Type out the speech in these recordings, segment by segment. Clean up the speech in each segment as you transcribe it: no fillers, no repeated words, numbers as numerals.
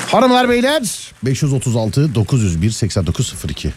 Hanımlar beyler 536 901 8902.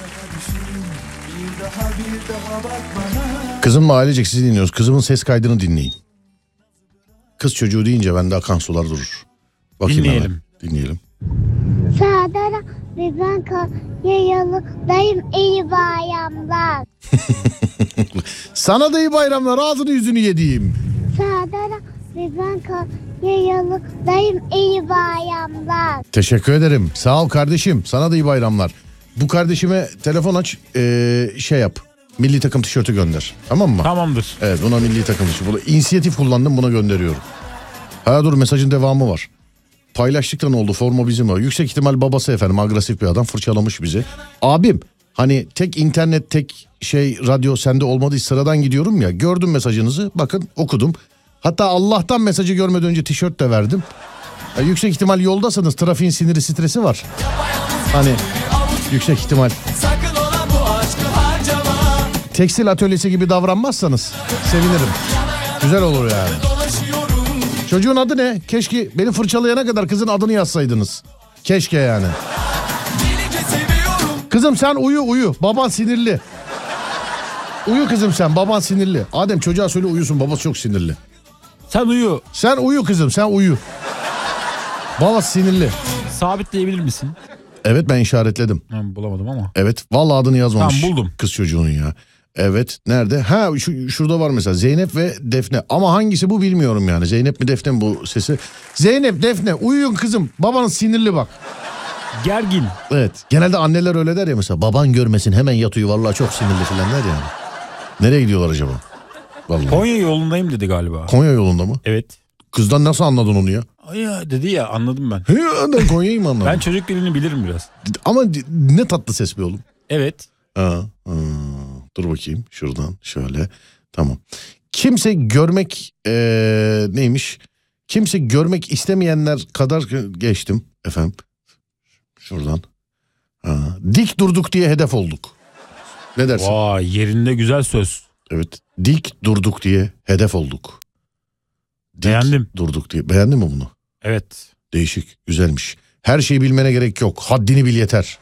Kızımla ailecek sizi dinliyoruz. Kızımın ses kaydını dinleyin. Kız çocuğu deyince bende akan sular durur. Bakayım Dinleyelim. Hemen. Dinleyelim. Sağdara ve ben yayalıktayım, iyi bayramlar. Sana da iyi bayramlar, ağzını yüzünü yediğim. Sağdara ve ben yayalıktayım, iyi bayramlar. Teşekkür ederim. Sağ ol kardeşim. Sana da iyi bayramlar. Bu kardeşime telefon aç, şey yap. Milli takım tişörtü gönder. Tamam mı? Tamamdır. Evet, buna milli takım tişörtü. Bunu inisiyatif kullandım, buna gönderiyorum. Ha dur, mesajın devamı var. Paylaştıktan oldu, forma bizim o. Yüksek ihtimal babası efendim, agresif bir adam, fırçalamış bizi. Abim hani tek internet, tek radyo sende olmadı, sıradan gidiyorum ya. Gördüm mesajınızı, bakın okudum. Hatta Allah'tan mesajı görmeden önce tişört de verdim. Yüksek ihtimal yoldasınız, trafiğin siniri stresi var. Hani yüksek ihtimal. Tekstil atölyesi gibi davranmazsanız sevinirim. Güzel olur yani. Çocuğun adı ne? Keşke beni fırçalayana kadar kızın adını yazsaydınız. Keşke yani. Kızım sen uyu. Baban sinirli. Uyu kızım sen, baban sinirli. Adem çocuğa söyle uyusun, babası çok sinirli. Sen uyu. Sen uyu kızım, sen uyu. Babası sinirli. Sabitleyebilir misin? Evet, ben işaretledim. Bulamadım ama. Evet, vallahi adını yazmamış. Tamam, buldum. Kız çocuğunun ya. Evet, nerede? Ha şurada var mesela, Zeynep ve Defne. Ama hangisi bu bilmiyorum yani. Zeynep mi Defne mi bu sesi? Zeynep, Defne uyuyun kızım. Babanız sinirli bak. Gergin. Evet, genelde anneler öyle der ya mesela. Baban görmesin hemen yat uyu, vallahi çok sinirli falan der yani. Nereye gidiyorlar acaba? Vallahi. Konya yolundayım dedi galiba. Konya yolunda mı? Evet. Kızdan nasıl anladın onu ya? Ay ya dedi ya, anladım ben. Ben Konya'yı mı anladım? Ben çocuk dilini bilirim biraz. Ama ne tatlı ses be oğlum. Evet. Dur bakayım şuradan şöyle, tamam. Kimse görmek neymiş? Kimse görmek istemeyenler kadar geçtim efendim. Şuradan. Dik durduk diye hedef olduk. Ne dersin? Vay, yerinde güzel söz. Evet, dik durduk diye hedef olduk. Dik Beğendim. Durduk diye. Beğendin mi bunu? Evet. Değişik, güzelmiş. Her şeyi bilmene gerek yok. Haddini bil yeter.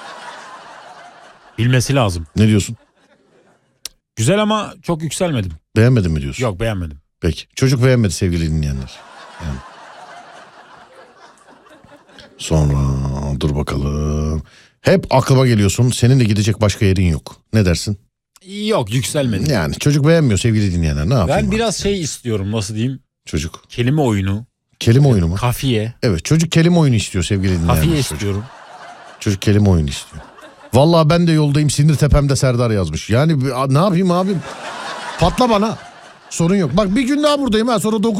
Bilmesi lazım. Ne diyorsun? Güzel ama çok yükselmedim. Beğenmedin mi diyorsun? Yok, beğenmedim. Peki. Çocuk beğenmedi sevgili dinleyenler. Yani. Sonra dur bakalım. Hep aklıma geliyorsun. Senin de gidecek başka yerin yok. Ne dersin? Yok, yükselmedim. Yani çocuk beğenmiyor sevgili dinleyenler. Ne yapayım? Ben abi? biraz istiyorum, nasıl diyeyim? Çocuk. Kelime oyunu. Kelime oyunu mu? Kafiye. Evet, çocuk kelime oyunu istiyor sevgili dinleyenler. Kafiye Çocuk. istiyorum. Çocuk kelime oyunu istiyor. Vallahi ben de yoldayım, sinir tepemde Serdar yazmış. Yani ne yapayım abim? Patla bana. Sorun yok. Bak bir gün daha buradayım ha, sonra